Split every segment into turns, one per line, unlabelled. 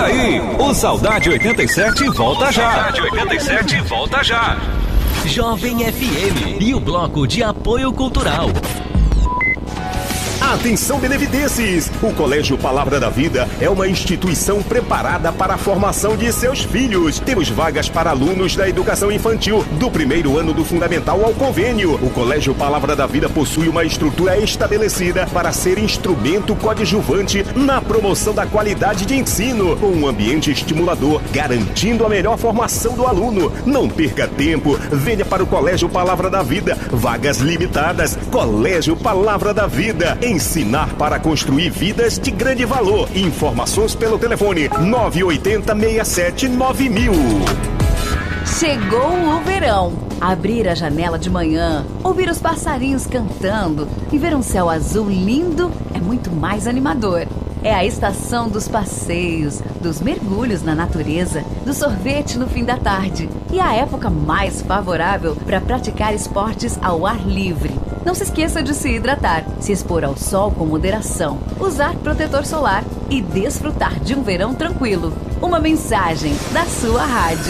aí, o Saudade 87 volta já. Saudade 87 volta já.
Jovem FM e o Bloco de Apoio Cultural.
Atenção, benevidenses! O Colégio Palavra da Vida é uma instituição preparada para a formação de seus filhos. Temos vagas para alunos da educação infantil, do primeiro ano do fundamental ao convênio. O Colégio Palavra da Vida possui uma estrutura estabelecida para ser instrumento coadjuvante na promoção da qualidade de ensino, com um ambiente estimulador, garantindo a melhor formação do aluno. Não perca tempo, venha para o Colégio Palavra da Vida. Vagas limitadas. Colégio Palavra da Vida. Ensinar para construir vidas de grande valor. Informações pelo telefone 980-67-9000.
Chegou o verão. Abrir a janela de manhã, ouvir os passarinhos cantando e ver um céu azul lindo é muito mais animador. É a estação dos passeios, dos mergulhos na natureza, do sorvete no fim da tarde e a época mais favorável para praticar esportes ao ar livre. Não se esqueça de se hidratar, se expor ao sol com moderação, usar protetor solar e desfrutar de um verão tranquilo. Uma mensagem da sua rádio.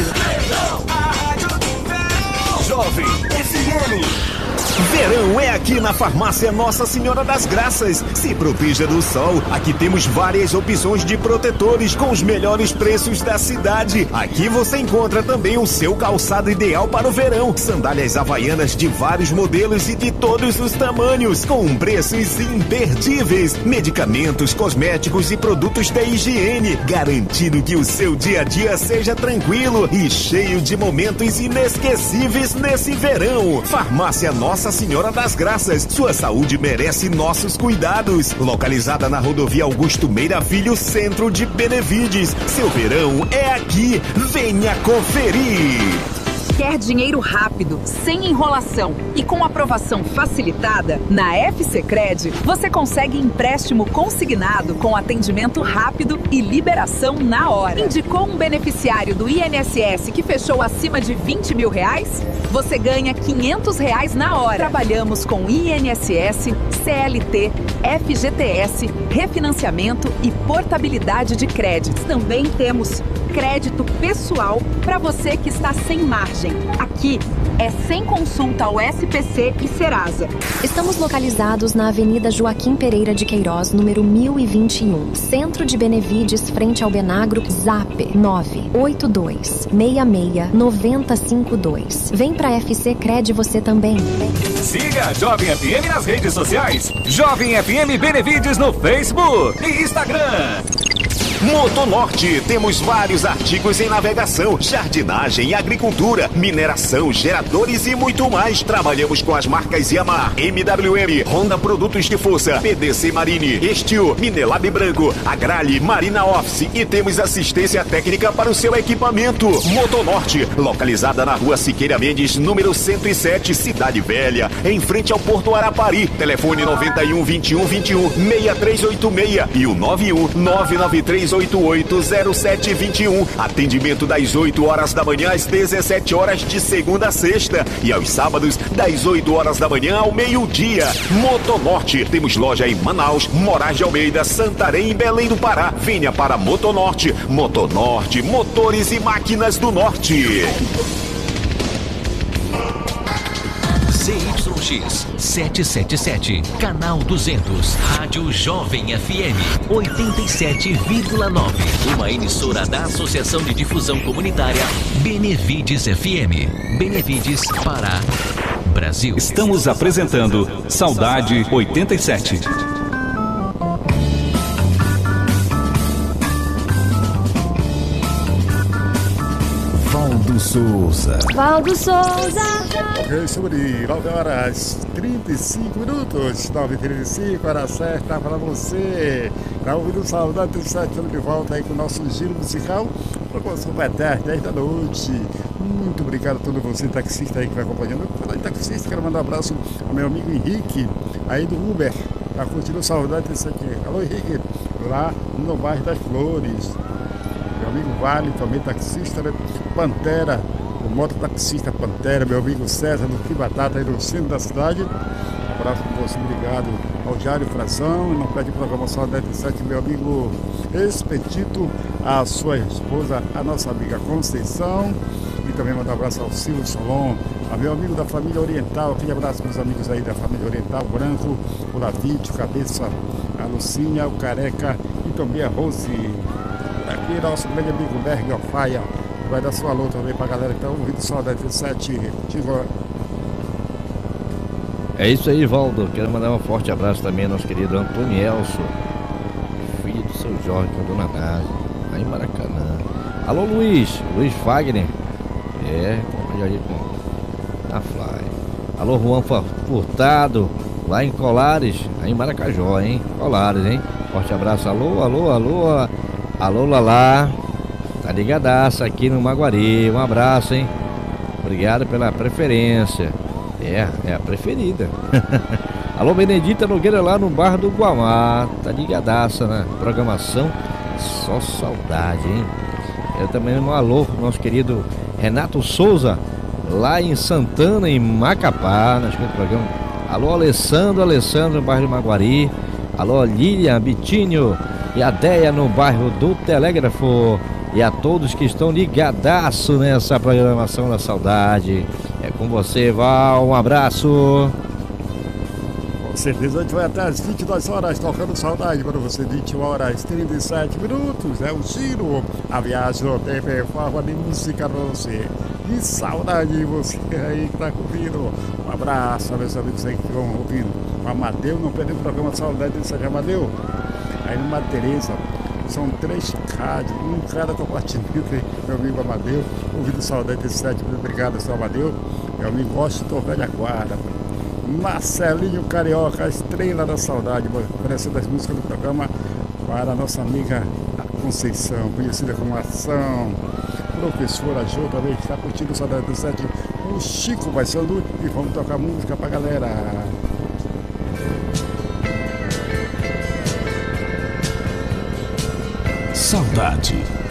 Jovem FM. Verão é aqui na Farmácia Nossa Senhora das Graças. Se proteja do sol. Aqui temos várias opções de protetores com os melhores preços da cidade. Aqui você encontra também o seu calçado ideal para o verão. Sandálias havaianas de vários modelos e de todos os tamanhos, com preços imperdíveis. Medicamentos, cosméticos e produtos da higiene, garantindo que o seu dia a dia seja tranquilo e cheio de momentos inesquecíveis nesse verão. Farmácia Nossa Senhora das Graças, sua saúde merece nossos cuidados. Localizada na rodovia Augusto Meira Filho, centro de Benevides. Seu verão é aqui. Venha conferir.
Quer dinheiro rápido, sem enrolação e com aprovação facilitada? Na FCCred, você consegue empréstimo consignado com atendimento rápido e liberação na hora. Indicou um beneficiário do INSS que fechou acima de R$20 mil? Você ganha R$500 na hora. Trabalhamos com INSS, CLT, FGTS, refinanciamento e portabilidade de créditos. Também temos crédito pessoal para você que está sem margem. Aqui é sem consulta ao SPC e Serasa.
Estamos localizados na Avenida Joaquim Pereira de Queiroz, número 1021, Centro de Benevides, frente ao Benagro. Zap 982669052. Vem pra FC Cred você também.
Siga a Jovem FM nas redes sociais. Jovem FM Benevides no Facebook e Instagram.
Motonorte, temos vários artigos em navegação, jardinagem, agricultura, mineração, geradores e muito mais. Trabalhamos com as marcas Yamaha, MWM, Honda Produtos de Força, PDC Marine, Estil, Minelab Branco, Agrale, Marina Office e temos assistência técnica para o seu equipamento. Motonorte, localizada na rua Siqueira Mendes, número 107, Cidade Velha, em frente ao Porto Arapari. Telefone 91 21 21 6386 e o 91 993 880721. Atendimento das 8 horas da manhã às 17 horas de segunda a sexta e aos sábados das 8 horas da manhã ao meio-dia. Motonorte, temos loja em Manaus, Moraes de Almeida, Santarém e Belém do Pará. Venha para Motonorte. Motonorte, motores e máquinas do norte.
ZYX 777, canal 200, Rádio Jovem FM 87,9, uma emissora da Associação de Difusão Comunitária Benevides FM, Benevides, Pará, Brasil.
Estamos apresentando Saudade 87.
Valdo Souza.
Valdo Souza.
Ok, sobre 9 horas 35 minutos, 9h35, hora certa para você. Para ouvir o Saudade 37, estamos de volta aí com o nosso giro musical. Programação vai até 10 da noite. Muito obrigado a todo você, taxista aí que vai acompanhando. Falando em taxista, quero mandar um abraço ao meu amigo Henrique, aí do Uber, para curtir o Saudade 37. Alô, Henrique, lá no bairro das Flores. Meu amigo Vale, também taxista, né? Pantera, o mototaxista Pantera, meu amigo César do Que Batata aí no centro da cidade. abraço para você, obrigado ao Jário Frazão. E não pede programação 17, meu amigo Expedito, a sua esposa, a nossa amiga Conceição. E também mandar um abraço ao Silvio Solon, a meu amigo da família Oriental. Aquele abraço para os amigos aí da família Oriental, o Branco, o Lavite, o Cabeça, a Lucinha, o Careca e também a Rose. Aqui nosso grande amigo Berg Alfaia. Vai dar sua alô também pra galera que tá ouvindo só da 17.
É isso aí, Valdo. Quero mandar um forte abraço também ao nosso querido Antônio Elso, filho do seu Jorge, com a dona Nádia, lá em Maracanã. Alô, Luiz Fagner. Trabalha ali com a Fly. Alô, Juan Furtado, lá em Colares, aí em Maracajó, hein? Colares, hein? Forte abraço. Alô, Lalá. Tá ligadaça aqui no Maguari. Um abraço, hein? Obrigado pela preferência. É a preferida. Alô, Benedita Nogueira, lá no Bar do Guamá. Tá ligadaça na programação. Só saudade, hein? Eu também um alô, nosso querido Renato Souza, lá em Santana, em Macapá, no programa. Alô, Alessandro, no bairro do Maguari. Alô, Lilian, Bitinho e a Deia no bairro do Telégrafo. E a todos que estão ligadaço nessa programação da saudade. É com você, Val. Um abraço.
Com certeza a gente vai até às 22 horas tocando saudade para você. 21 horas 37 minutos. É o giro. A viagem no tempo é forma de música para você. E saudade de você aí que tá ouvindo. Um abraço a meus amigos aí que estão ouvindo. O Amadeu, não perdeu o programa Saudade de São Amadeu. Aí no Madre Teresa. São 3 rádios, um cada compartimento, meu amigo Amadeu, ouvindo saudade desse 7, obrigado, seu Amadeu, meu amigo Washington Velha Guarda, Marcelinho Carioca, a estrela da saudade, oferecendo as músicas do programa para a nossa amiga Conceição, conhecida como Ação, professora Jô também está curtindo saudade do 7, o Chico Baixando, e vamos tocar música pra galera.
Saudade.